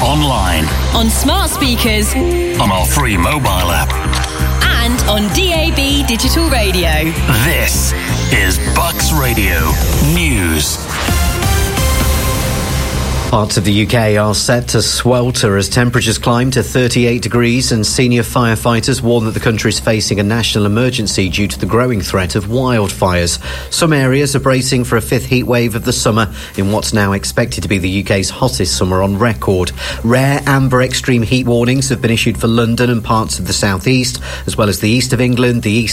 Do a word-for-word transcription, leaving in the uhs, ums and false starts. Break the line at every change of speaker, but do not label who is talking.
online,
on smart speakers,
on our free mobile app,
and on D A B digital radio.
This is Bucks Radio News.
Parts of the U K are set to swelter as temperatures climb to thirty-eight degrees, and senior firefighters warn that the country is facing a national emergency due to the growing threat of wildfires. Some areas are bracing for a fifth heat wave of the summer in what's now expected to be the U K's hottest summer on record. Rare amber extreme heat warnings have been issued for London and parts of the south east, as well as the east of England, the east